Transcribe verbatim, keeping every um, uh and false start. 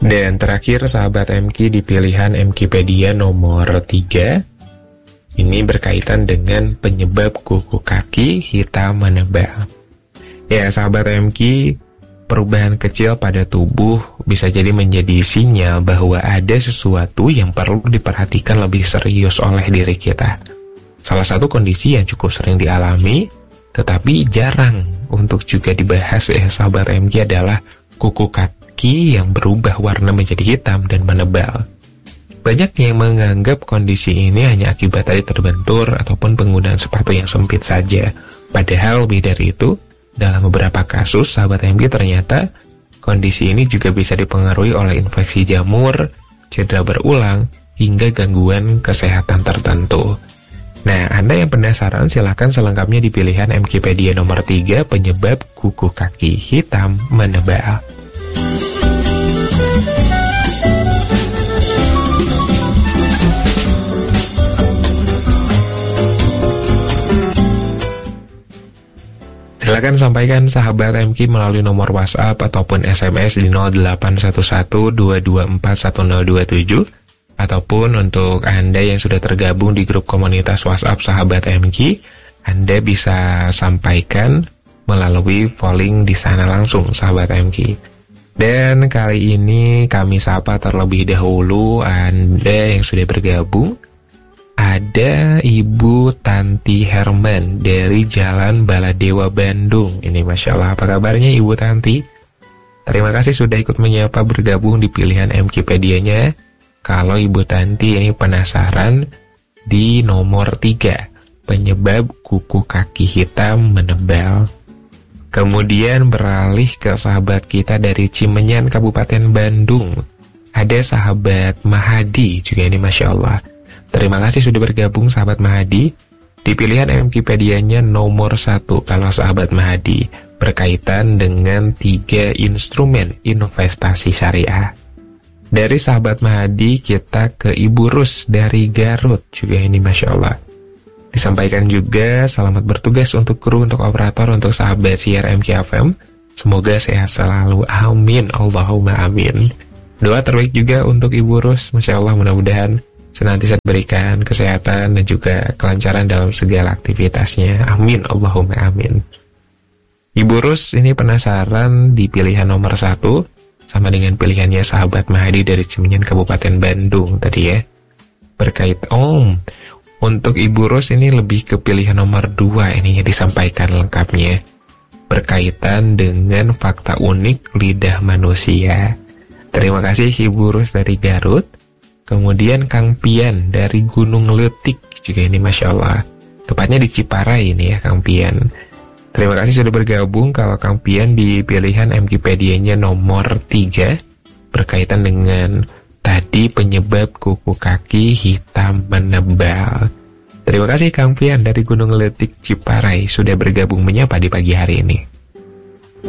Dan terakhir sahabat M Q di pilihan Mqpedia nomor tiga, ini berkaitan dengan penyebab kuku kaki hitam menebal. Ya sahabat M Q, perubahan kecil pada tubuh bisa jadi menjadi sinyal bahwa ada sesuatu yang perlu diperhatikan lebih serius oleh diri kita. Salah satu kondisi yang cukup sering dialami, tetapi jarang untuk juga dibahas ya sahabat M Q adalah kuku kaki yang berubah warna menjadi hitam dan menebal. Banyak yang menganggap kondisi ini hanya akibat tali terbentur ataupun penggunaan sepatu yang sempit saja. Padahal lebih dari itu, dalam beberapa kasus, sahabat M Q ternyata kondisi ini juga bisa dipengaruhi oleh infeksi jamur, cedera berulang, hingga gangguan kesehatan tertentu. Nah, Anda yang penasaran silahkan selengkapnya di pilihan Mqpedia nomor tiga, penyebab kuku kaki hitam menebal. Silakan sampaikan sahabat M Q melalui nomor WhatsApp ataupun S M S di nol delapan satu satu dua dua empat satu nol dua tujuh, ataupun untuk Anda yang sudah tergabung di grup komunitas WhatsApp sahabat M Q, Anda bisa sampaikan melalui polling di sana langsung sahabat M Q. Dan kali ini kami sapa terlebih dahulu Anda yang sudah bergabung. Ada Ibu Tanti Herman dari Jalan Baladewa, Bandung. Ini Masya Allah, apa kabarnya Ibu Tanti? Terima kasih sudah ikut menyapa bergabung di pilihan Mqpedianya. Kalau Ibu Tanti ini penasaran di nomor tiga, penyebab kuku kaki hitam menebal. Kemudian beralih ke sahabat kita dari Cimenyan, Kabupaten Bandung. Ada sahabat Mahadi juga ini Masya Allah. Terima kasih sudah bergabung sahabat Mahadi. Di pilihan Mqpedianya nomor satu kalau sahabat Mahadi, berkaitan dengan tiga instrumen investasi syariah. Dari sahabat Mahadi kita ke Ibu Rus dari Garut juga ini Masya Allah. Disampaikan juga selamat bertugas untuk kru, untuk operator, untuk sahabat siar M Q F M. Semoga sehat selalu, amin, Allahumma amin. Doa terbaik juga untuk Ibu Rus, Masya Allah, mudah-mudahan senantiasa berikan kesehatan dan juga kelancaran dalam segala aktivitasnya. Amin, Allahumma amin. Ibu Rus ini penasaran di pilihan nomor satu, sama dengan pilihannya sahabat Mahadi dari Cimenyan, Kabupaten Bandung tadi ya. Berkait om, untuk Ibu Rus ini lebih ke pilihan nomor dua ini ya, disampaikan lengkapnya. Berkaitan dengan fakta unik lidah manusia. Terima kasih Ibu Rus dari Garut. Kemudian Kang Pian dari Gunung Letik juga ini Masya Allah. Tepatnya di Ciparai ini ya Kang Pian. Terima kasih sudah bergabung. Kalau Kang Pian di pilihan Mqpedianya nomor tiga, berkaitan dengan tadi penyebab kuku kaki hitam menebal. Terima kasih Kang Pian dari Gunung Letik Ciparai sudah bergabung menyapa di pagi hari ini.